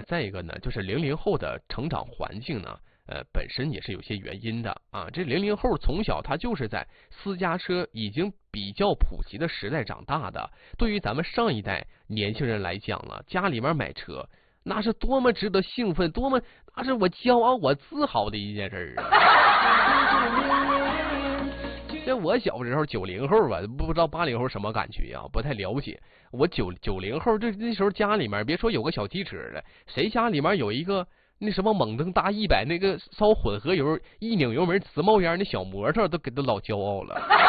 再一个呢，就是00后的成长环境呢，本身也是有些原因的啊。这00后从小他就是在私家车已经比较普及的时代长大的。对于咱们上一代年轻人来讲了，家里面买车，那是多么值得兴奋，那是我骄傲、我自豪的一件事啊。这我小时候90后吧，不知道80后什么感觉啊，不太了解。我90后，那时候家里面别说有个小汽车了，谁家里面有一个那什么猛登大100那个烧混合油，一拧油门直冒烟那小摩托，都老骄傲了。